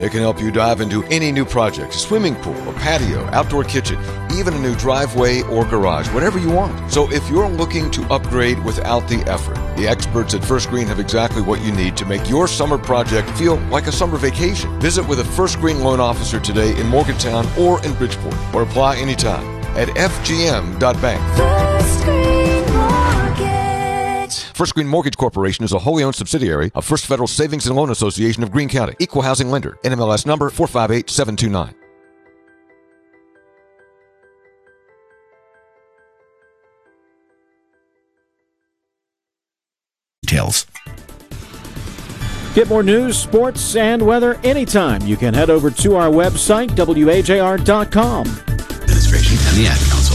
It can help you dive into any new project, swimming pool, a patio, outdoor kitchen, even a new driveway or garage, whatever you want. So if you're looking to upgrade without the effort, the experts at First Green have exactly what you need to make your summer project feel like a summer vacation. Visit with a First Green loan officer today in Morgantown or in Bridgeport, or apply anytime at fgm.bank. First Green Mortgage. First Green Mortgage Corporation is a wholly owned subsidiary of First Federal Savings and Loan Association of Greene County. Equal housing lender. NMLS number 458729. Details. Get more news, sports, and weather anytime. You can head over to our website, wajr.com. Administration and the Ad Council.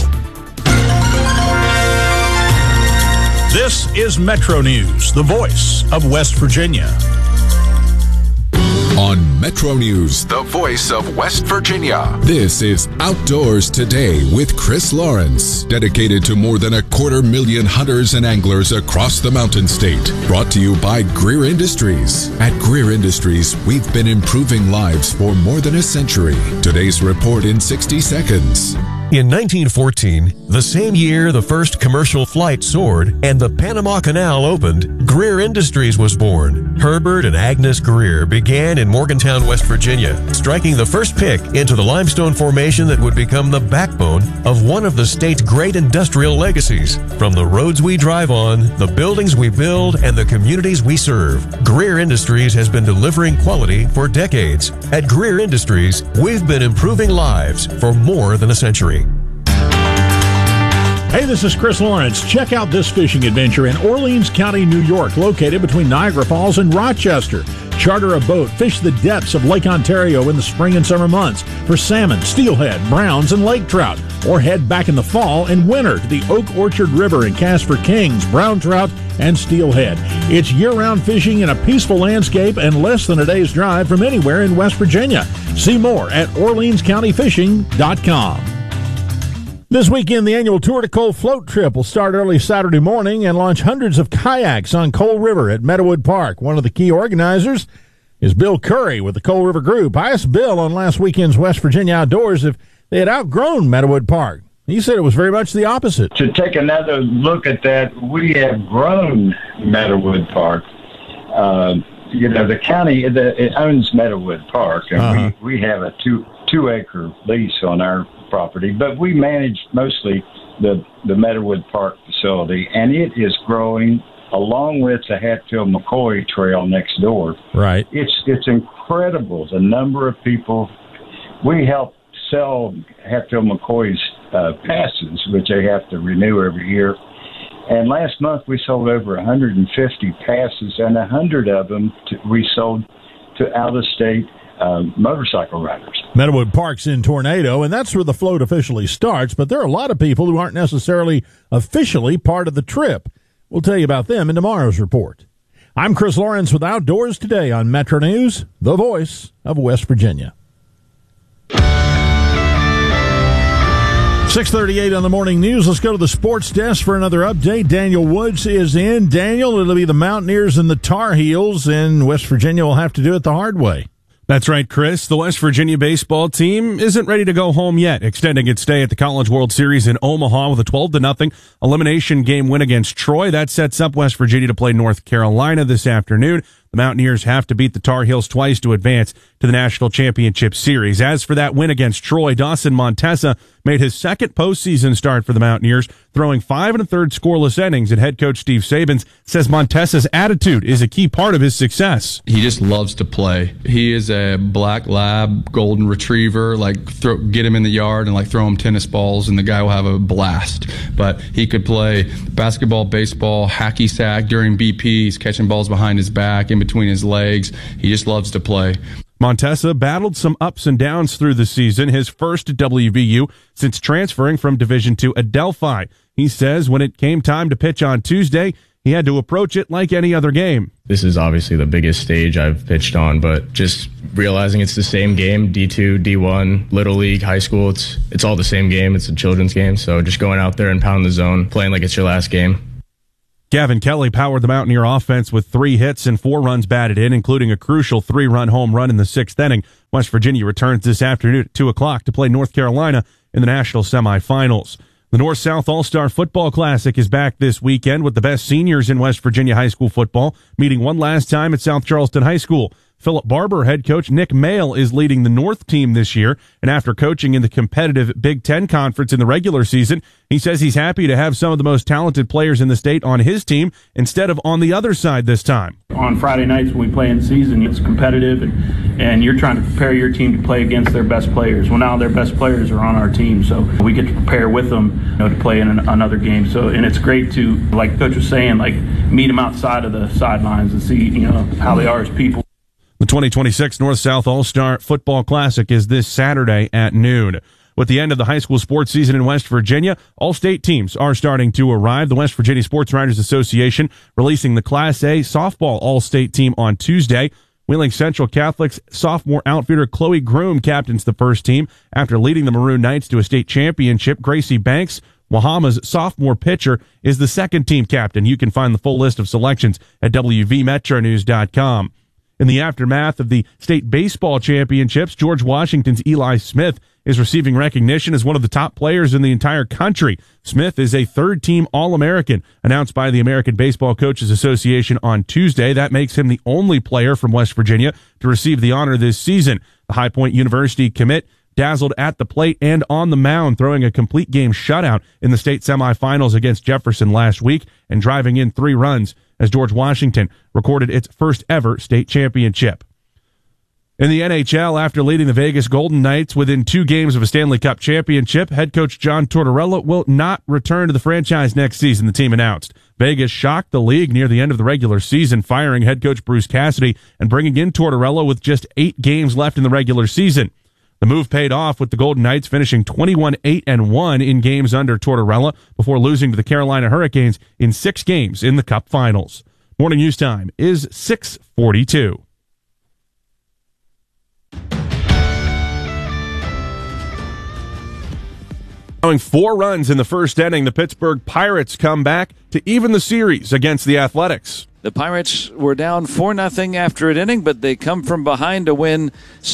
This is Metro News, the voice of West Virginia. On Metro News, the voice of West Virginia. This is Outdoors Today with Chris Lawrence, dedicated to more than 250,000 hunters and anglers across the Mountain State. Brought to you by Greer Industries. At Greer Industries, we've been improving lives for more than a century. Today's report in 60 seconds. In 1914, the same year the first commercial flight soared and the Panama Canal opened, Greer Industries was born. Herbert and Agnes Greer began in Morgantown, West Virginia, striking the first pick into the limestone formation that would become the backbone of one of the state's great industrial legacies. From the roads we drive on, the buildings we build, and the communities we serve, Greer Industries has been delivering quality for decades. At Greer Industries, we've been improving lives for more than a century. Hey, this is Chris Lawrence. Check out this fishing adventure in Orleans County, New York, located between Niagara Falls and Rochester. Charter a boat, fish the depths of Lake Ontario in the spring and summer months for salmon, steelhead, browns, and lake trout. Or head back in the fall and winter to the Oak Orchard River and cast for kings, brown trout, and steelhead. It's year-round fishing in a peaceful landscape and less than a day's drive from anywhere in West Virginia. See more at OrleansCountyFishing.com. This weekend, the annual Tour de Cole float trip will start early Saturday morning and launch hundreds of kayaks on Cole River at Meadowood Park. One of the key organizers is Bill Curry with the Cole River Group. I asked Bill on last weekend's West Virginia Outdoors if they had outgrown Meadowood Park. He said it was very much the opposite. To take another look at that, we have grown Meadowood Park. The county it owns Meadowood Park, and we have a two-acre lease on our property, but we manage mostly the Meadowood Park facility, and it is growing along with the Hatfield-McCoy Trail next door. Right. It's incredible the number of people. We help sell Hatfield-McCoy's passes, which they have to renew every year. And last month we sold over 150 passes, and 100 of them we sold to out-of-state motorcycle riders. Meadowood Park's in Tornado, and that's where the float officially starts, but there are a lot of people who aren't necessarily officially part of the trip. We'll tell you about them in tomorrow's report. I'm Chris Lawrence with Outdoors Today on Metro News, the voice of West Virginia. 6:38 on the morning news. Let's go to the sports desk for another update. Daniel Woods is in. Daniel, it'll be the Mountaineers and the Tar Heels, and West Virginia will have to do it the hard way. That's right, Chris. The West Virginia baseball team isn't ready to go home yet, extending its stay at the College World Series in Omaha with a 12-0 elimination game win against Troy. That sets up West Virginia to play North Carolina this afternoon. The Mountaineers have to beat the Tar Heels twice to advance to the National Championship Series. As for that win against Troy, Dawson Montesa made his second postseason start for the Mountaineers, throwing 5 1/3 scoreless innings, and head coach Steve Sabins says Montesa's attitude is a key part of his success. He just loves to play. He is a black lab, golden retriever, get him in the yard and throw him tennis balls and the guy will have a blast. But he could play basketball, baseball, hacky sack during BP. He's catching balls behind his back, in between his legs. He just loves to play. Montesa battled some ups and downs through the season, his first at WVU since transferring from Division II Adelphi. He says when it came time to pitch on Tuesday, he had to approach it like any other game. This is obviously the biggest stage I've pitched on, but just realizing it's the same game, D2, D1, Little League, high school, it's all the same game. It's a children's game, so just going out there and pounding the zone, playing like it's your last game. Gavin Kelly powered the Mountaineer offense with 3 hits and 4 runs batted in, including a crucial 3-run home run in the 6th inning. West Virginia returns this afternoon at 2 o'clock to play North Carolina in the national semifinals. The North-South All-Star Football Classic is back this weekend with the best seniors in West Virginia high school football meeting one last time at South Charleston High School. Philip Barber head coach Nick Mayle is leading the North team this year, and after coaching in the competitive Big Ten Conference in the regular season, he says he's happy to have some of the most talented players in the state on his team instead of on the other side this time. On Friday nights when we play in season, it's competitive, and you're trying to prepare your team to play against their best players. Well, now their best players are on our team, so we get to prepare with them, to play in another game. So, and it's great to, like Coach was saying, meet them outside of the sidelines and see, how they are as people. The 2026 North-South All-Star Football Classic is this Saturday at noon. With the end of the high school sports season in West Virginia, all state teams are starting to arrive. The West Virginia Sports Writers Association releasing the Class A softball all-state team on Tuesday. Wheeling Central Catholic's sophomore outfielder Chloe Groom captains the first team after leading the Maroon Knights to a state championship. Gracie Banks, Wahama's sophomore pitcher, is the second team captain. You can find the full list of selections at WVMetroNews.com. In the aftermath of the state baseball championships, George Washington's Eli Smith is receiving recognition as one of the top players in the entire country. Smith is a third-team All-American, announced by the American Baseball Coaches Association on Tuesday. That makes him the only player from West Virginia to receive the honor this season. The High Point University commit dazzled at the plate and on the mound, throwing a complete game shutout in the state semifinals against Jefferson last week and driving in 3 runs as George Washington recorded its first ever state championship. In the NHL, after leading the Vegas Golden Knights within 2 games of a Stanley Cup championship, head coach John Tortorella will not return to the franchise next season, the team announced. Vegas shocked the league near the end of the regular season, firing head coach Bruce Cassidy and bringing in Tortorella with just 8 games left in the regular season. The move paid off with the Golden Knights finishing 21-8-1 in games under Tortorella before losing to the Carolina Hurricanes in 6 games in the Cup Finals. Morning news time is 6:42. Allowing 4 runs in the first inning, the Pittsburgh Pirates come back to even the series against the Athletics. The Pirates were down 4-0 after an inning, but they come from behind to win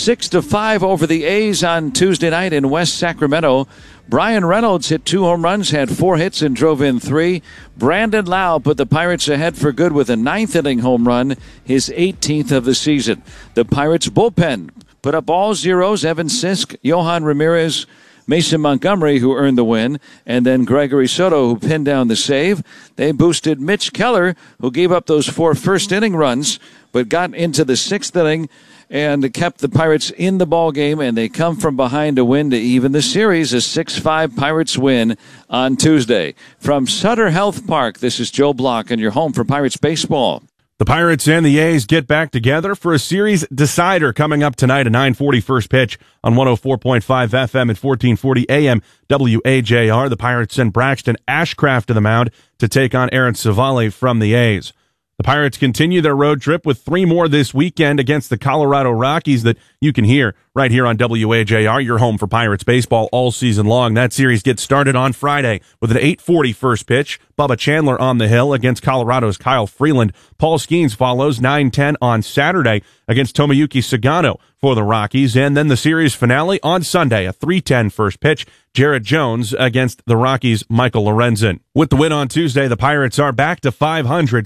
6-5 over the A's on Tuesday night in West Sacramento. Brian Reynolds hit 2 home runs, had 4 hits, and drove in 3. Brandon Lau put the Pirates ahead for good with a 9th-inning home run, his 18th of the season. The Pirates bullpen put up all zeros. Evan Sisk, Johan Ramirez, Mason Montgomery, who earned the win, and then Gregory Soto, who pinned down the save. They boosted Mitch Keller, who gave up those 4 first-inning runs, but got into the 6th inning and kept the Pirates in the ball game, and they come from behind to win to even the series. A 6-5 Pirates win on Tuesday. From Sutter Health Park, this is Joe Block, and your home for Pirates baseball. The Pirates and the A's get back together for a series decider coming up tonight, a 9:40 first pitch on 104.5 FM and 1440 AM WAJR. The Pirates send Braxton Ashcraft to the mound to take on Aaron Savale from the A's. The Pirates continue their road trip with 3 more this weekend against the Colorado Rockies that you can hear right here on WAJR, your home for Pirates baseball all season long. That series gets started on Friday with an 8:40 first pitch. Bubba Chandler on the hill against Colorado's Kyle Freeland. Paul Skeens follows 9:10 on Saturday against Tomoyuki Sagano for the Rockies. And then the series finale on Sunday, a 3:10 first pitch. Jared Jones against the Rockies' Michael Lorenzen. With the win on Tuesday, the Pirates are back to 500,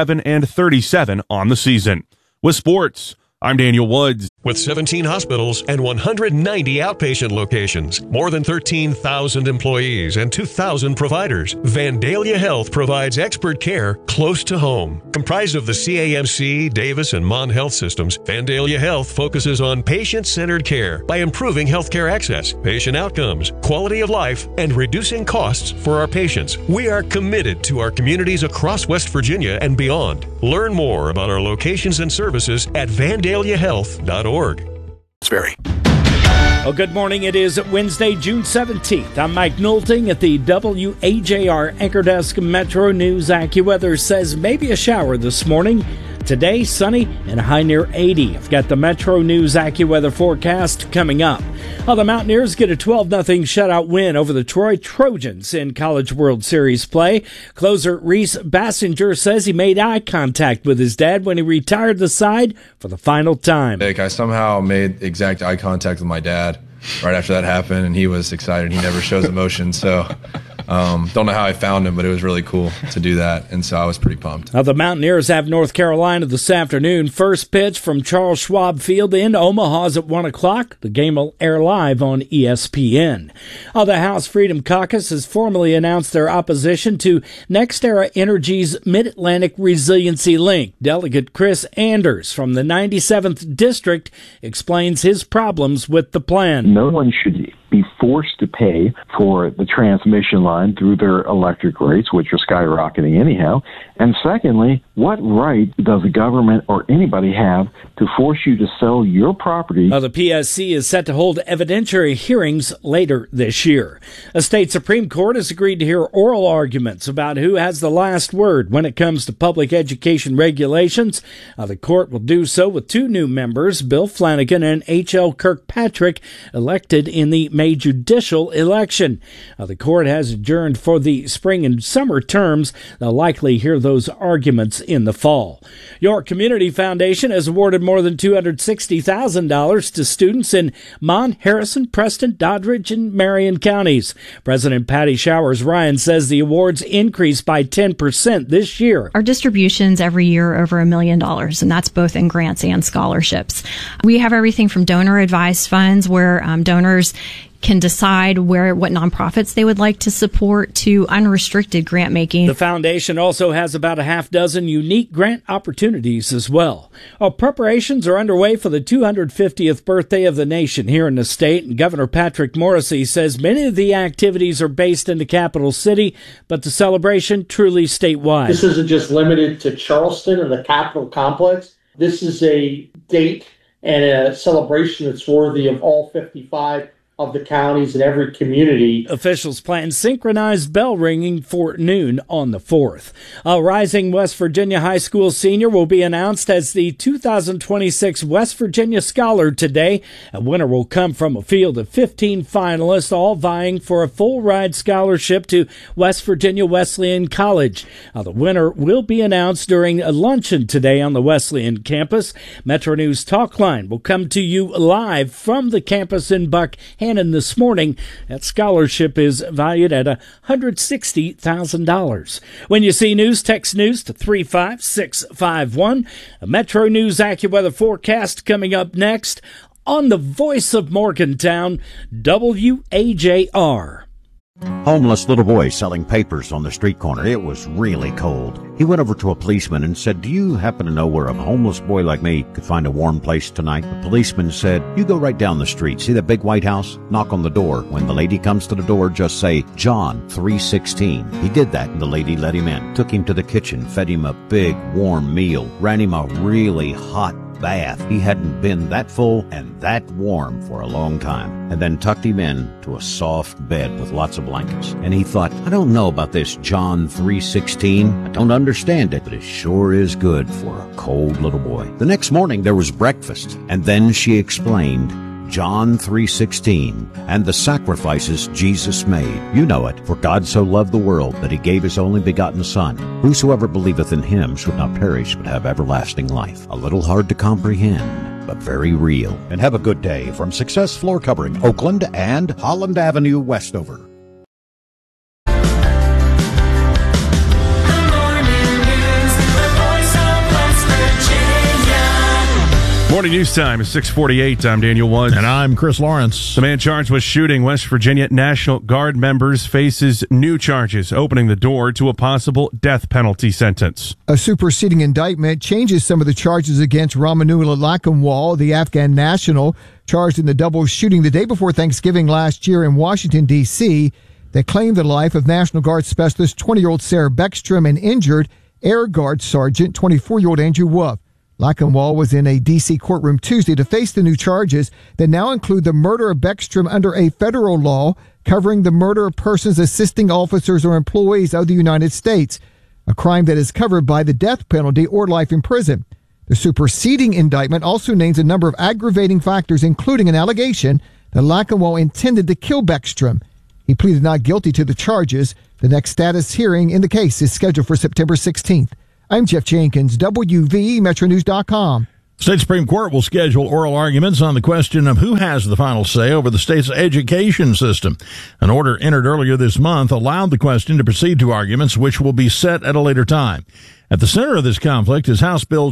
37-37 on the season. With sports, I'm Daniel Woods. With 17 hospitals and 190 outpatient locations, more than 13,000 employees and 2,000 providers, Vandalia Health provides expert care close to home. Comprised of the CAMC, Davis, and Mon Health systems, Vandalia Health focuses on patient-centered care by improving healthcare access, patient outcomes, quality of life, and reducing costs for our patients. We are committed to our communities across West Virginia and beyond. Learn more about our locations and services at VandaliaHealth.org. Well, good morning. It is Wednesday, June 17th. I'm Mike Nolting at the WAJR Anchor Desk. Metro News AccuWeather says maybe a shower this morning. Today, sunny and a high near 80. I've got the Metro News AccuWeather forecast coming up. Well, the Mountaineers get a 12-0 shutout win over the Troy Trojans in College World Series play. Closer Reese Bassinger says he made eye contact with his dad when he retired the side for the final time. I somehow made exact eye contact with my dad right after that happened, and he was excited. He never shows emotion, so don't know how I found him, but it was really cool to do that, and so I was pretty pumped. Now the Mountaineers have North Carolina this afternoon. First pitch from Charles Schwab Field in Omaha's at 1 o'clock. The game will air live on ESPN. The House Freedom Caucus has formally announced their opposition to NextEra Energy's Mid-Atlantic Resiliency Link. Delegate Chris Anders from the 97th District explains his problems with the plan. No one should be forced to pay for the transmission line through their electric rates, which are skyrocketing anyhow. And secondly, what right does the government or anybody have to force you to sell your property? The PSC is set to hold evidentiary hearings later this year. A state Supreme Court has agreed to hear oral arguments about who has the last word when it comes to public education regulations. The court will do so with two new members, Bill Flanagan and H.L. Kirkpatrick, elected in the May judicial election. The court has adjourned for the spring and summer terms. They'll likely hear those arguments in the fall. York Community Foundation has awarded more than $260,000 to students in Mon, Harrison, Preston, Doddridge, and Marion counties. President Patty Showers Ryan says the awards increased by 10% this year. Our distributions every year are over $1 million, and that's both in grants and scholarships. We have everything from donor-advised funds where donors can decide what nonprofits they would like to support to unrestricted grant making. The foundation also has about a half dozen unique grant opportunities as well. Preparations are underway for the 250th birthday of the nation here in the state, and Governor Patrick Morrisey says many of the activities are based in the capital city, but the celebration truly statewide. This isn't just limited to Charleston and the Capitol complex. This is a date and a celebration that's worthy of all 55 of the counties and every community. Officials plan synchronized bell ringing for noon on the 4th. A rising West Virginia high school senior will be announced as the 2026 West Virginia Scholar today. A winner will come from a field of 15 finalists, all vying for a full ride scholarship to West Virginia Wesleyan College. The winner will be announced during a luncheon today on the Wesleyan campus. Metro News Talk Line will come to you live from the campus in Buckhannon this morning. That scholarship is valued at $160,000. When you see news, text news to 35651. A Metro News AccuWeather forecast coming up next on the voice of Morgantown, WAJR. Homeless little boy selling papers on the street corner. It was really cold. He went over to a policeman and said, "Do you happen to know where a homeless boy like me could find a warm place tonight?" The policeman said, "You go right down the street. See that big white house? Knock on the door. When the lady comes to the door, just say, John 316. He did that, and the lady let him in. Took him to the kitchen, fed him a big, warm meal, ran him a really hot bath. He hadn't been that full and that warm for a long time, and then tucked him in to a soft bed with lots of blankets. And he thought, I don't know about this John 3:16. I don't understand it, but it sure is good for a cold little boy. The next morning there was breakfast, and then she explained John 3:16 and the sacrifices Jesus made. You know it. For God so loved the world that he gave his only begotten Son. Whosoever believeth in him should not perish but have everlasting life. A little hard to comprehend, but very real. And have a good day from Success Floor Covering, Oakland and Holland Avenue, Westover. Morning news time is 6:48. I'm Daniel Woods. And I'm Chris Lawrence. The man charged with shooting West Virginia National Guard members faces new charges, opening the door to a possible death penalty sentence. A superseding indictment changes some of the charges against Ramanullah Lakhanwal, the Afghan national, charged in the double shooting the day before Thanksgiving last year in Washington, D.C., that claimed the life of National Guard specialist 20-year-old Sarah Beckstrom and injured Air Guard Sergeant 24-year-old Andrew Wolf. Lakhanwal was in a D.C. courtroom Tuesday to face the new charges that now include the murder of Beckstrom under a federal law covering the murder of persons assisting officers or employees of the United States, a crime that is covered by the death penalty or life in prison. The superseding indictment also names a number of aggravating factors, including an allegation that Lachenwald intended to kill Beckstrom. He pleaded not guilty to the charges. The next status hearing in the case is scheduled for September 16th. I'm Jeff Jenkins, WV MetroNews.com. State Supreme Court will schedule oral arguments on the question of who has the final say over the state's education system. An order entered earlier this month allowed the question to proceed to arguments, which will be set at a later time. At the center of this conflict is House Bill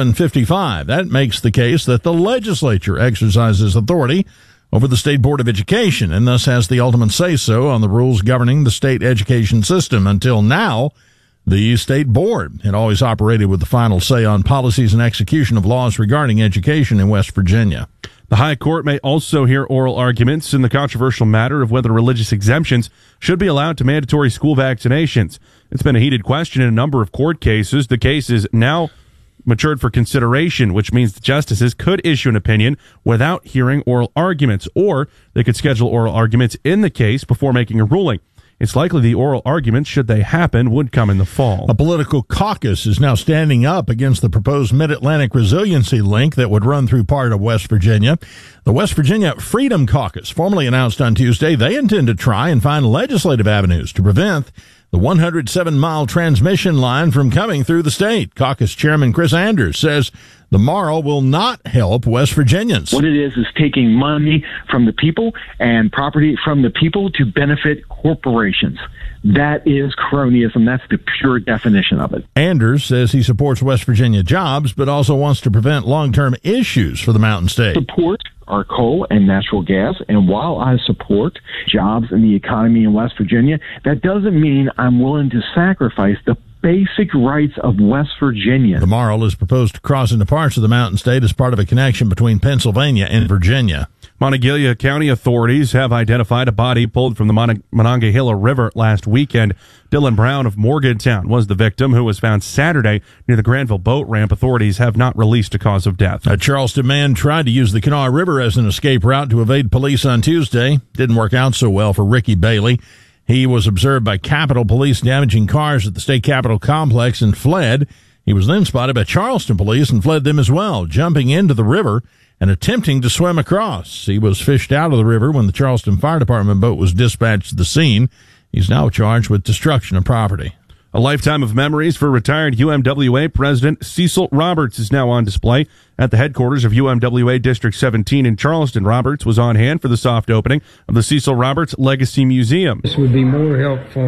2755. That makes the case that the legislature exercises authority over the State Board of Education and thus has the ultimate say-so on the rules governing the state education system. Until now, the State Board had always operated with the final say on policies and execution of laws regarding education in West Virginia. The High Court may also hear oral arguments in the controversial matter of whether religious exemptions should be allowed to mandatory school vaccinations. It's been a heated question in a number of court cases. The case is now matured for consideration, which means the justices could issue an opinion without hearing oral arguments, or they could schedule oral arguments in the case before making a ruling. It's likely the oral arguments, should they happen, would come in the fall. A political caucus is now standing up against the proposed Mid-Atlantic Resiliency Link that would run through part of West Virginia. The West Virginia Freedom Caucus formally announced on Tuesday they intend to try and find legislative avenues to prevent the 107-mile transmission line from coming through the state. Caucus Chairman Chris Anders says the MARL will not help West Virginians. What it is taking money from the people and property from the people to benefit corporations. That is cronyism. That's the pure definition of it. Anders says he supports West Virginia jobs, but also wants to prevent long-term issues for the Mountain State. Support our coal and natural gas, and while I support jobs in the economy in West Virginia, that doesn't mean I'm willing to sacrifice the basic rights of West Virginia. The MARL is proposed to cross into parts of the Mountain State as part of a connection between Pennsylvania and Virginia. Monongalia County authorities have identified a body pulled from the Monongahela River last weekend. Dylan Brown of Morgantown was the victim, who was found Saturday near the Granville boat ramp. Authorities have not released a cause of death. A Charleston man tried to use the Kanawha River as an escape route to evade police on Tuesday. Didn't work out so well for Ricky Bailey. He was observed by Capitol Police damaging cars at the State Capitol complex and fled. He was then spotted by Charleston Police and fled them as well, jumping into the river and attempting to swim across. He was fished out of the river when the Charleston Fire Department boat was dispatched to the scene. He's now charged with destruction of property. A lifetime of memories for retired UMWA President Cecil Roberts is now on display at the headquarters of UMWA District 17 in Charleston. Roberts was on hand for the soft opening of the Cecil Roberts Legacy Museum. This would be more helpful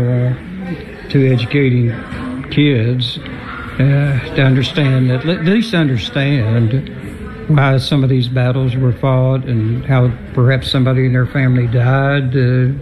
to educating kids to understand, at least understand why some of these battles were fought and how perhaps somebody in their family died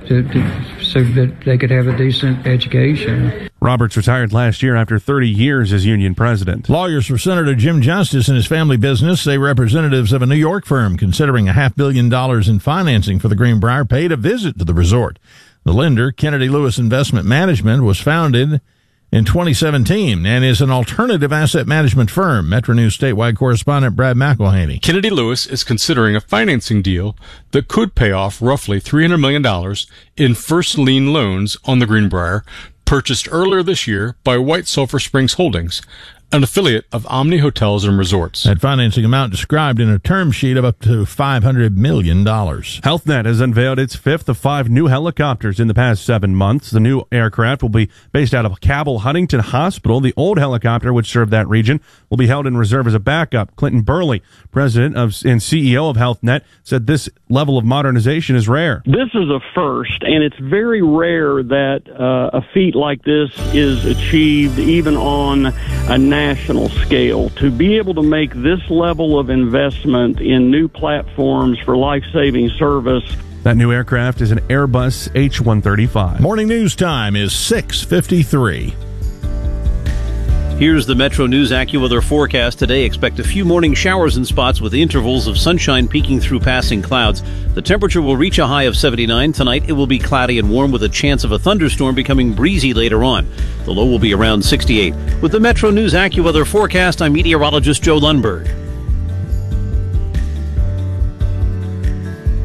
so that they could have a decent education. Roberts retired last year after 30 years as union president. Lawyers for Senator Jim Justice and his family business say representatives of a New York firm considering $500 million in financing for the Greenbrier paid a visit to the resort. The lender, Kennedy Lewis Investment Management, was founded in 2017 and is an alternative asset management firm. Metro News statewide correspondent Brad McElhaney. Kennedy Lewis is considering a financing deal that could pay off roughly $300 million in first lien loans on the Greenbrier, purchased earlier this year by White Sulphur Springs Holdings, an affiliate of Omni Hotels and Resorts. That financing amount described in a term sheet of up to $500 million. Health Net has unveiled its fifth of 5 new helicopters in the past 7 months. The new aircraft will be based out of Cabell Huntington Hospital. The old helicopter, which served that region, will be held in reserve as a backup. Clinton Burley, president and CEO of Health Net, said this level of modernization is rare. This is a first, and it's very rare that a feat like this is achieved even on a national scale. To be able to make this level of investment in new platforms for life-saving service. That new aircraft is an Airbus H-135. Morning news time is 6:53. Here's the Metro News AccuWeather forecast. Today, expect a few morning showers in spots with intervals of sunshine peeking through passing clouds. The temperature will reach a high of 79. Tonight, it will be cloudy and warm with a chance of a thunderstorm becoming breezy later on. The low will be around 68. With the Metro News AccuWeather forecast, I'm meteorologist Joe Lundberg.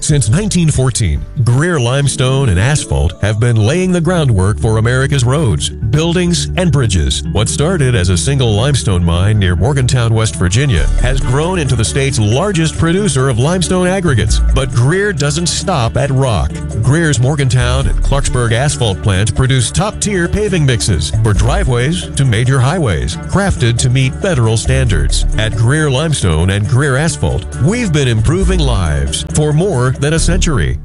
Since 1914, Greer Limestone and Asphalt have been laying the groundwork for America's roads, buildings, and bridges. What started as a single limestone mine near Morgantown, West Virginia, has grown into the state's largest producer of limestone aggregates. But Greer doesn't stop at rock. Greer's Morgantown and Clarksburg asphalt plants produce top-tier paving mixes for driveways to major highways, crafted to meet federal standards. At Greer Limestone and Greer Asphalt, we've been improving lives for more than a century.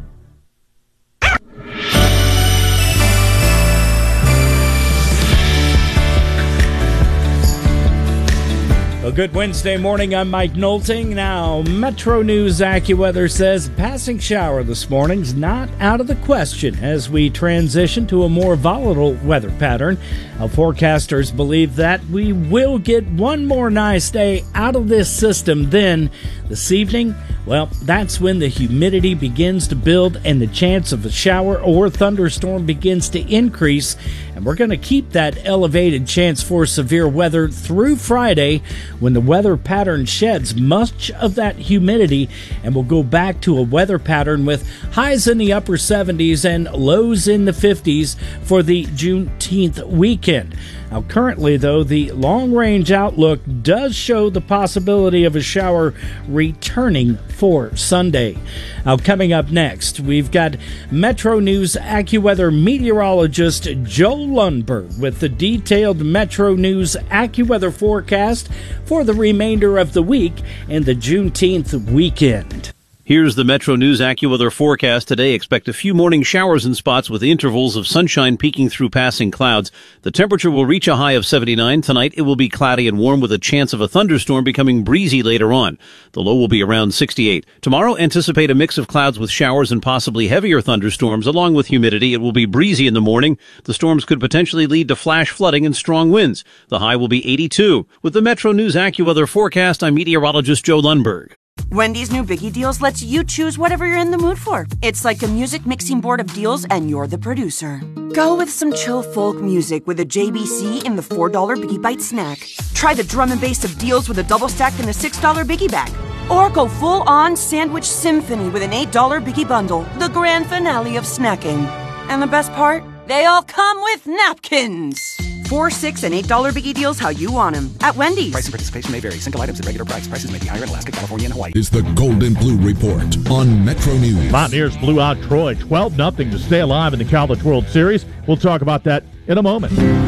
Well, good Wednesday morning. I'm Mike Nolting. Now, Metro News AccuWeather says passing shower this morning's not out of the question as we transition to a more volatile weather pattern. Our forecasters believe that we will get one more nice day out of this system. Then, this evening, well, that's when the humidity begins to build and the chance of a shower or thunderstorm begins to increase. And we're going to keep that elevated chance for severe weather through Friday, when the weather pattern sheds much of that humidity, and we'll go back to a weather pattern with highs in the upper 70s and lows in the 50s for the Juneteenth weekend. Now, currently, though, the long-range outlook does show the possibility of a shower returning for Sunday. Now, coming up next, we've got Metro News AccuWeather meteorologist Joe Lundberg with the detailed Metro News AccuWeather forecast for the remainder of the week and the Juneteenth weekend. Here's the Metro News AccuWeather forecast today. Expect a few morning showers in spots with intervals of sunshine peeking through passing clouds. The temperature will reach a high of 79. Tonight it will be cloudy and warm with a chance of a thunderstorm becoming breezy later on. The low will be around 68. Tomorrow anticipate a mix of clouds with showers and possibly heavier thunderstorms along with humidity. It will be breezy in the morning. The storms could potentially lead to flash flooding and strong winds. The high will be 82. With the Metro News AccuWeather forecast, I'm meteorologist Joe Lundberg. Wendy's new Biggie Deals lets you choose whatever you're in the mood for. It's like a music mixing board of deals, and you're the producer. Go with some chill folk music with a JBC in the $4 Biggie Bite snack. Try the drum and bass of deals with a double stack in the $6 Biggie Bag. Or go full-on sandwich symphony with an $8 Biggie Bundle, the grand finale of snacking. And the best part? They all come with napkins. $4, $6, and $8 Biggie Deals how you want them at Wendy's. Price and participation may vary. Single items at regular price. Prices may be higher in Alaska, California, and Hawaii. Is the Gold and Blue Report on Metro News. Mountaineers blew out Troy 12-0 to stay alive in the College World Series. We'll talk about that in a moment.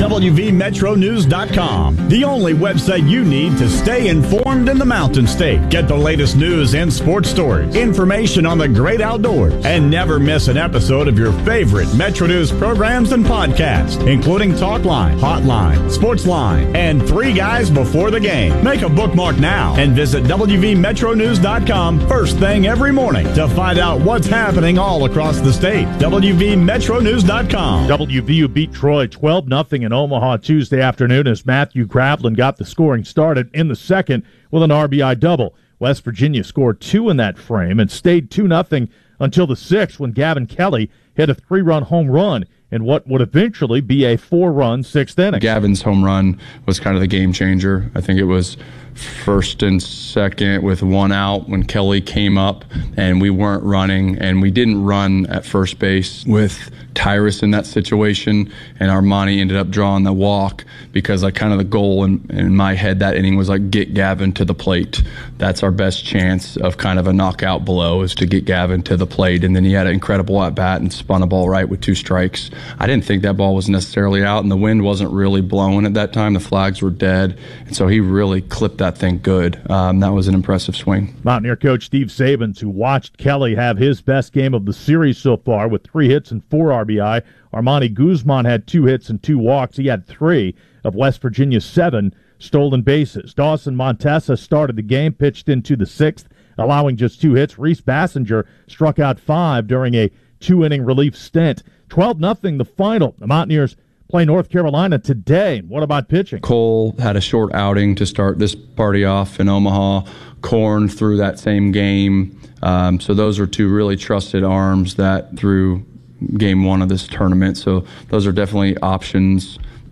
WVMetroNews.com, the only website you need to stay informed in the Mountain State. Get the latest news and sports stories, information on the great outdoors, and never miss an episode of your favorite Metro News programs and podcasts, including Talkline, Hotline, Sportsline, and Three Guys Before the Game. Make a bookmark now and visit WVMetroNews.com first thing every morning to find out what's happening all across the state. WVMetroNews.com. WVU beat Troy 12-0 in Omaha Tuesday afternoon as Matthew Graveline got the scoring started in the second with an RBI double. West Virginia scored 2 in that frame and stayed 2-0 until the 6th when Gavin Kelly hit a 3-run home run in what would eventually be a 4-run 6th inning. Gavin's home run was kind of the game changer. I think it was first and second with one out when Kelly came up and we weren't running, and we didn't run at first base with Tyrus in that situation, and Armani ended up drawing the walk because like kind of the goal in my head that inning was like get Gavin to the plate. That's our best chance of kind of a knockout blow, is to get Gavin to the plate. And then he had an incredible at bat and spun a ball right with 2 strikes. I didn't think that ball was necessarily out, and the wind wasn't really blowing at that time. The flags were dead, and so he really clipped that thing good. That was an impressive swing. Mountaineer coach Steve Sabins, who watched Kelly have his best game of the series so far with 3 hits and 4 RBI. Armani Guzman had 2 hits and 2 walks. He had 3 of West Virginia's 7 stolen bases. Dawson Montesa started the game, pitched into the 6th, allowing just 2 hits. Reese Bassinger struck out 5 during a 2-inning relief stint. 12-0 the final. The Mountaineers play North Carolina today. What about pitching? Cole had a short outing to start this party off in Omaha. Korn threw that same game. So those are 2 really trusted arms that threw game 1 of this tournament. So those are definitely options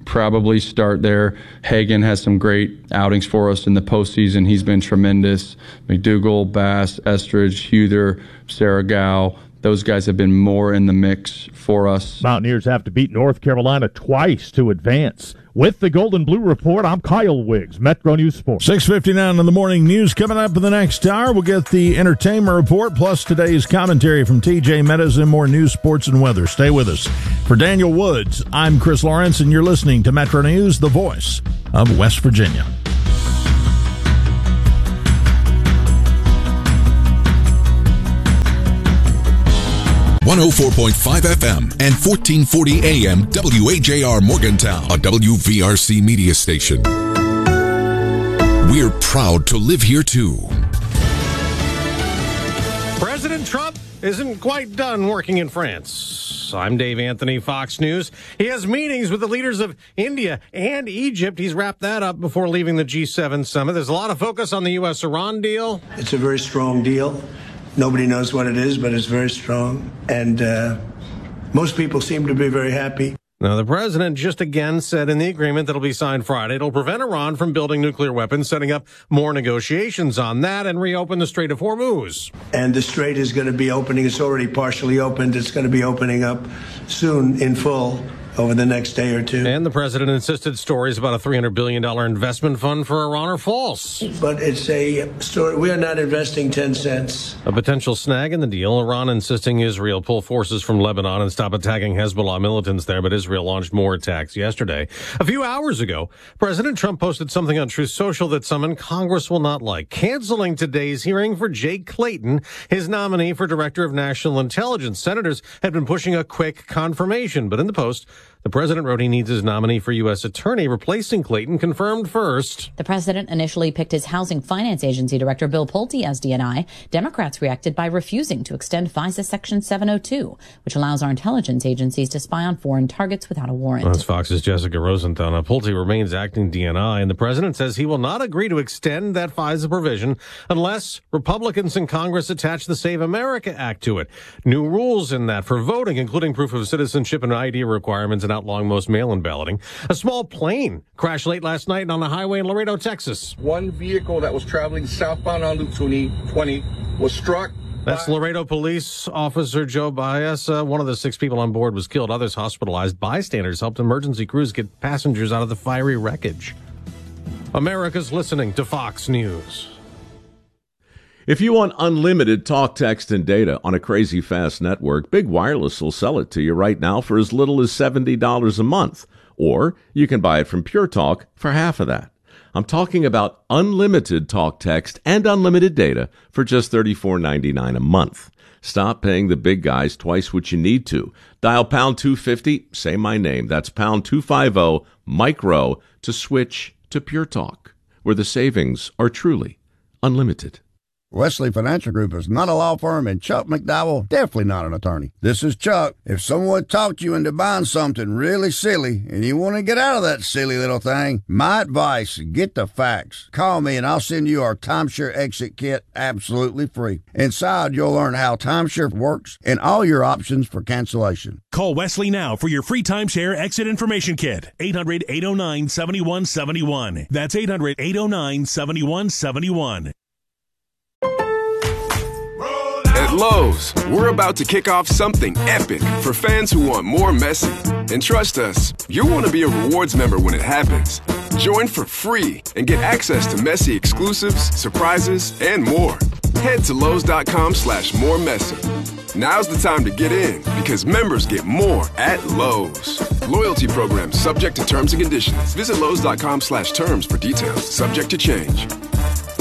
probably start there. Hagan has some great outings for us in the postseason. He's been tremendous. McDougal, Bass, Estridge, Huther, Saragow. Those guys have been more in the mix for us. Mountaineers have to beat North Carolina twice to advance. With the Gold and Blue Report, I'm Kyle Wiggs, Metro News Sports. 6:59 in the morning news. Coming up in the next hour, we'll get the entertainment report, plus today's commentary from TJ Meadows and more news, sports, and weather. Stay with us. For Daniel Woods, I'm Chris Lawrence, and you're listening to Metro News, the voice of West Virginia. 104.5 FM and 1440 AM WAJR Morgantown, a WVRC media station. We're proud to live here too. President Trump isn't quite done working in France. I'm Dave Anthony, Fox News. He has meetings with the leaders of India and Egypt. He's wrapped that up before leaving the G7 summit. There's a lot of focus on the U.S.-Iran deal. It's a very strong deal. Nobody knows what it is, but it's very strong. And most people seem to be very happy. Now, the president just again said in the agreement that'll be signed Friday, it'll prevent Iran from building nuclear weapons, setting up more negotiations on that, and reopen the Strait of Hormuz. And the strait is going to be opening. It's already partially opened. It's going to be opening up soon in full over the next day or two. And the president insisted stories about a $300 billion investment fund for Iran are false. But it's a story. We are not investing 10 cents. A potential snag in the deal, Iran insisting Israel pull forces from Lebanon and stop attacking Hezbollah militants there, but Israel launched more attacks yesterday. A few hours ago, President Trump posted something on Truth Social that some in Congress will not like, canceling today's hearing for Jake Clayton, his nominee for Director of National Intelligence. Senators had been pushing a quick confirmation, but in the Post, the president wrote he needs his nominee for U.S. Attorney, replacing Clayton, confirmed first. The president initially picked his Housing Finance Agency Director Bill Pulte as DNI. Democrats reacted by refusing to extend FISA Section 702, which allows our intelligence agencies to spy on foreign targets without a warrant. That's Fox's Jessica Rosenthal. Now, Pulte remains acting DNI, and the president says he will not agree to extend that FISA provision unless Republicans in Congress attach the Save America Act to it. New rules in that for voting, including proof of citizenship and ID requirements, and outlawing most mail-in balloting. A small plane crashed late last night on a highway in Laredo, Texas. One vehicle that was traveling southbound on Loop 20 was struck. That's Laredo Police Officer Joe Baez. One of the 6 people on board was killed. Others hospitalized. Bystanders helped emergency crews get passengers out of the fiery wreckage. America's listening to Fox News. If you want unlimited talk, text, and data on a crazy fast network, Big Wireless will sell it to you right now for as little as $70 a month. Or you can buy it from Pure Talk for half of that. I'm talking about unlimited talk, text, and unlimited data for just $34.99 a month. Stop paying the big guys twice what you need to. Dial pound 250, say my name. That's pound 250 micro to switch to Pure Talk, where the savings are truly unlimited. Wesley Financial Group is not a law firm, and Chuck McDowell definitely not an attorney. This is Chuck. If someone talked you into buying something really silly and you want to get out of that silly little thing, my advice, get the facts. Call me and I'll send you our timeshare exit kit absolutely free. Inside, you'll learn how timeshare works and all your options for cancellation. Call Wesley now for your free timeshare exit information kit. 800-809-7171. That's 800-809-7171. At Lowe's, we're about to kick off something epic for fans who want more Messi. And trust us, you'll want to be a rewards member when it happens. Join for free and get access to Messi exclusives, surprises, and more. Head to Lowe's.com/moremessi. Now's the time to get in because members get more at Lowe's. Loyalty program subject to terms and conditions. Visit Lowe's.com/terms for details. Subject to change.